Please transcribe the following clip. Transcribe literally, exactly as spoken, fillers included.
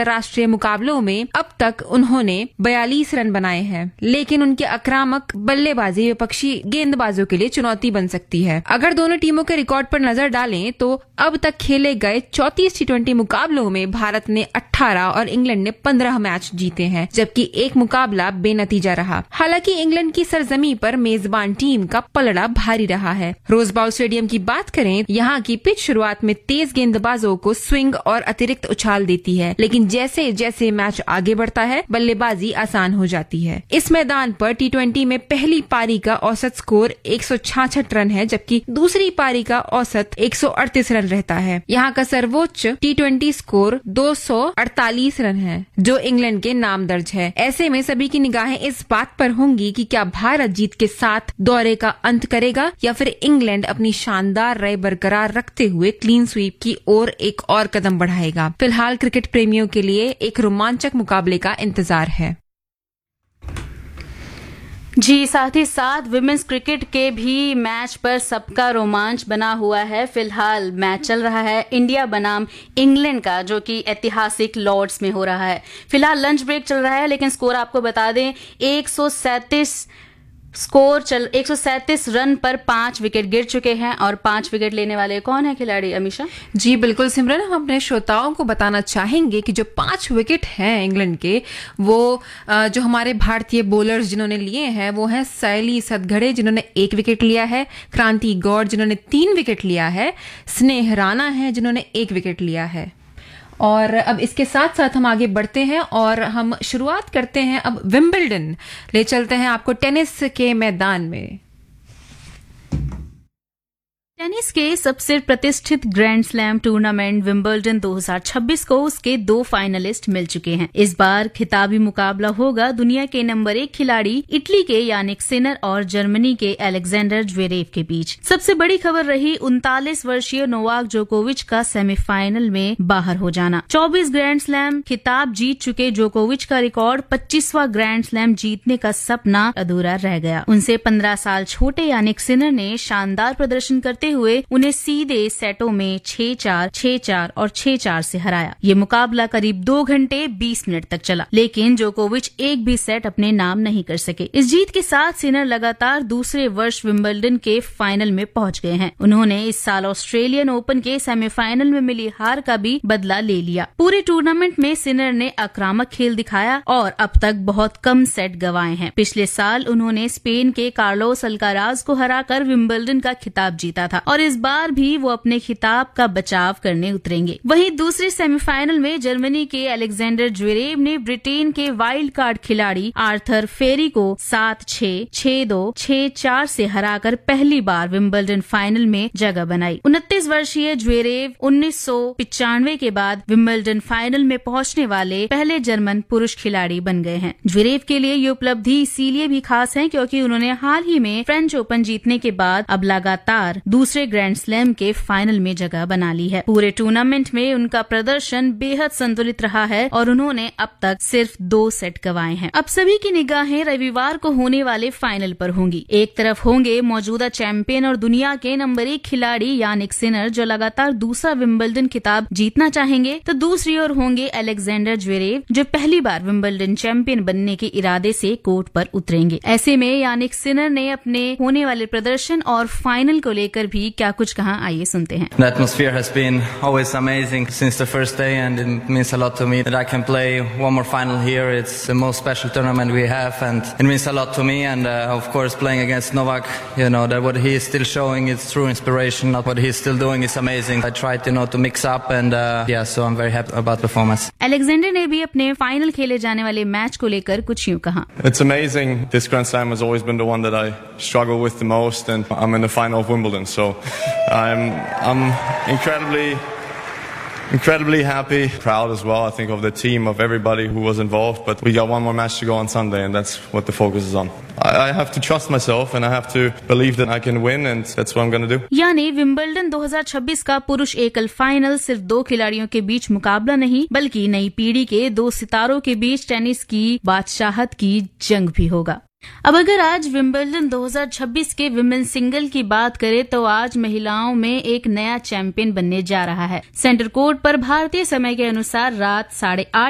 अंतर्राष्ट्रीय मुकाबलों में अब तक उन्होंने बयालीस रन बनाए हैं, लेकिन उनके आक्रामक बल्लेबाजी विपक्षी गेंदबाजों के लिए चुनौती बन सकती है। अगर दोनों टीमों के रिकॉर्ड पर नजर डालें तो अब तक खेले गए चौंतीस टी ट्वेंटी मुकाबलों में भारत ने अठारह और इंग्लैंड ने पंद्रह मैच जीते हैं, जबकि एक मुकाबला बेनतीजा रहा। हालांकि इंग्लैंड की सरजमी पर मेजबान टीम का पलड़ा भारी रहा है। रोज बाउल स्टेडियम की बात करें, यहाँ की पिच शुरुआत में तेज गेंदबाजों को स्विंग और अतिरिक्त उछाल देती है, लेकिन जैसे जैसे मैच आगे बढ़ता है बल्लेबाजी आसान हो जाती है। इस मैदान पर टी ट्वेंटी में पहली पारी का औसत स्कोर एक सौ छियासठ रन है, जबकि दूसरी पारी का औसत एक सौ अड़तीस रन रहता है। यहाँ का सर्वोच्च टी ट्वेंटी स्कोर दो सौ अड़तालीस रन है, जो इंग्लैंड के नाम दर्ज है। ऐसे में सभी की निगाहें इस बात पर होंगी कि क्या भारत जीत के साथ दौरे का अंत करेगा या फिर इंग्लैंड अपनी शानदार राय बरकरार रखते हुए क्लीन स्वीप की ओर एक और कदम बढ़ाएगा। फिलहाल क्रिकेट प्रेमियों के लिए एक रोमांचक मुकाबले का इंतजार है। जी, साथ ही साथ विमेंस क्रिकेट के भी मैच पर सबका रोमांच बना हुआ है। फिलहाल मैच चल रहा है इंडिया बनाम इंग्लैंड का, जो कि ऐतिहासिक लॉर्ड्स में हो रहा है। फिलहाल लंच ब्रेक चल रहा है, लेकिन स्कोर आपको बता दें एक सौ सैंतीस स्कोर चल एक सौ सैंतीस रन पर पांच विकेट गिर चुके हैं। और पांच विकेट लेने वाले कौन है खिलाड़ी, अमीशा? जी बिल्कुल सिमरन, हम अपने श्रोताओं को बताना चाहेंगे कि जो पांच विकेट हैं इंग्लैंड के, वो जो हमारे भारतीय बॉलर्स जिन्होंने लिए हैं वो हैं सायली सदगड़े जिन्होंने एक विकेट लिया है, क्रांति गौड़ जिन्होंने तीन विकेट लिया है, स्नेह राणा है जिन्होंने एक विकेट लिया है। और अब इसके साथ साथ हम आगे बढ़ते हैं और हम शुरुआत करते हैं अब विंबलडन। ले चलते हैं आपको टेनिस के मैदान में। टेनिस के सबसे प्रतिष्ठित ग्रैंड स्लैम टूर्नामेंट विंबलडन दो हज़ार छब्बीस को उसके दो फाइनलिस्ट मिल चुके हैं। इस बार खिताबी मुकाबला होगा दुनिया के नंबर एक खिलाड़ी इटली के यानिक सिनर और जर्मनी के अलेक्जेंडर ज्वेरेव के बीच। सबसे बड़ी खबर रही उनतालीस वर्षीय नोवाक जोकोविच का सेमीफाइनल में बाहर हो जाना। चौबीस ग्रैंड स्लैम खिताब जीत चुके जोकोविच का रिकॉर्ड पच्चीसवां ग्रैंड स्लैम जीतने का सपना अधूरा रह गया। उनसे पंद्रह साल छोटे यानिक सिनर ने शानदार प्रदर्शन करते हुए उन्हें सीधे सेटों में छह चार, छह चार और छह चार से हराया। ये मुकाबला करीब दो घंटे बीस मिनट तक चला, लेकिन जोकोविच एक भी सेट अपने नाम नहीं कर सके। इस जीत के साथ सिनर लगातार दूसरे वर्ष विंबलडन के फाइनल में पहुंच गए हैं। उन्होंने इस साल ऑस्ट्रेलियन ओपन के सेमीफाइनल में मिली हार का भी बदला ले लिया। पूरे टूर्नामेंट में सिनर ने आक्रामक खेल दिखाया और अब तक बहुत कम सेट गंवाए हैं। पिछले साल उन्होंने स्पेन के कार्लोस अल्काराज को हराकर विंबलडन का खिताब जीता था और इस बार भी वो अपने खिताब का बचाव करने उतरेंगे। वहीं दूसरे सेमीफाइनल में जर्मनी के अलेक्जेंडर ज्वेरेव ने ब्रिटेन के वाइल्ड कार्ड खिलाड़ी आर्थर फेरी को सात छह, छह दो, छह चार से हराकर पहली बार विंबलडन फाइनल में जगह बनाई। उनतीस वर्षीय ज्वेरेव उन्नीस सौ पिचानवे के बाद विंबलडन फाइनल में पहुंचने वाले पहले जर्मन पुरुष खिलाड़ी बन गए हैं। ज्वेरेव के लिए ये उपलब्धि इसीलिए भी खास है क्योंकि उन्होंने हाल ही में फ्रेंच ओपन जीतने के बाद अब लगातार दूसरे ग्रैंड स्लैम के फाइनल में जगह बना ली है। पूरे टूर्नामेंट में उनका प्रदर्शन बेहद संतुलित रहा है और उन्होंने अब तक सिर्फ दो सेट गंवाए हैं। अब सभी की निगाहें रविवार को होने वाले फाइनल पर होंगी। एक तरफ होंगे मौजूदा चैंपियन और दुनिया के नंबर एक खिलाड़ी यानिक सिनर, जो लगातार दूसरा विंबलडन खिताब जीतना चाहेंगे, तो दूसरी ओर होंगे अलेक्जेंडर ज्वेरेव, जो पहली बार विंबलडन चैंपियन बनने के इरादे से कोर्ट पर उतरेंगे। ऐसे में यानिक सिनर ने अपने होने वाले प्रदर्शन और फाइनल को लेकर भी क्या कुछ कहा, आइए सुनते हैं। The atmosphere has been always amazing since the first day and it means a lot to me that I can play one more final here. It's the most special tournament we have and it means a lot to me and uh, of course playing against Novak, you know, that what he is still showing is true inspiration. What he's still doing is amazing. I tried, you know, to mix up and uh, yeah, so I'm very happy about performance. Alexander ने भी अपने final खेले जाने वाले match को लेकर कुछ यूं कहा। It's amazing. This Grand Slam has always been the one that I struggle with the most and I'm in the final of Wimbledon, so I'm I'm incredibly incredibly happy, proud as well, I think, of the team, of everybody who was involved, but we got one more match to go on Sunday and that's what the focus is on. I, I have to trust myself and I have to believe that I can win and that's what I'm going to do. यानी Wimbledon दो हज़ार छब्बीस का पुरुष एकल final सिर्फ दो खिलाड़ियों के बीच मुकाबला नहीं, बल्कि नई पीढ़ी के दो सितारों के बीच टेनिस की बादशाहत की जंग भी होगा। अब अगर आज विंबलडन दो हज़ार छब्बीस के विमेन सिंगल की बात करें तो आज महिलाओं में एक नया चैंपियन बनने जा रहा है। सेंटर कोर्ट पर भारतीय समय के अनुसार रात साढ़े आठ